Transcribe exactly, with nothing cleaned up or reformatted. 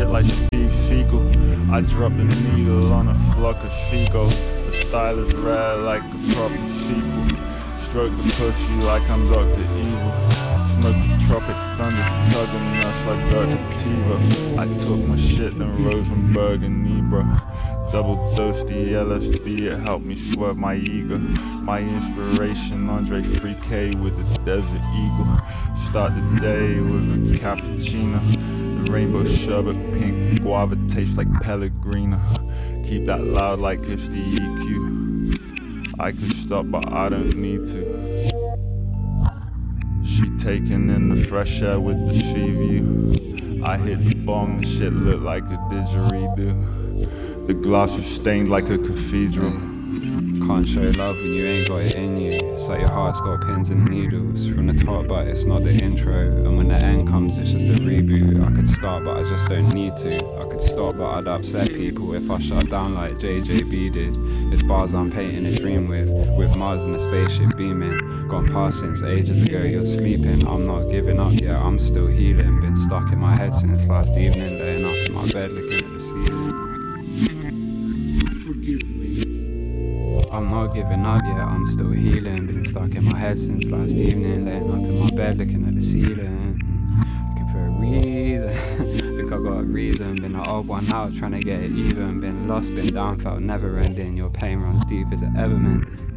shit like Steve Seagal. I drop the needle on a flock of seagulls. The style is rare like a proper sequel. Stroke the pussy like I'm Doctor Evil. Smoke the tropic thunder, tugging us like Doctor TiVo. I took my shit, then Rosenberg and Nebra. Double dose the L S D, it helped me swerve my ego. My inspiration, Andre three K with the Desert Eagle. Start the day with a cappuccino. The rainbow sherbet, pink guava tastes like Pellegrino. Keep that loud like it's the E Q. I could stop but I don't need to. She taking in the fresh air with the sea view. I hit the bong, the shit look like a didgeridoo. The glass is stained like a cathedral. Can't show love when you ain't got it in you. It's like your heart's got pins and needles from the top, but it's not the intro. And when the end comes, it's just a reboot. I could start, but I just don't need to. I could stop, but I'd upset people if I shut down like J J B did. It's bars I'm painting a dream with, with Mars and a spaceship beaming. Gone past since ages ago, you're sleeping. I'm not giving up yet, I'm still healing. Been stuck in my head since last evening, laying up in my bed looking at the ceiling. I'm not giving up yet, I'm still healing. Been stuck in my head since last evening, laying up in my bed looking at the ceiling. Looking for a reason. Think I got a reason. Been the odd one out, trying to get it even. Been lost, been down, felt never ending. Your pain runs deep, is it ever mending?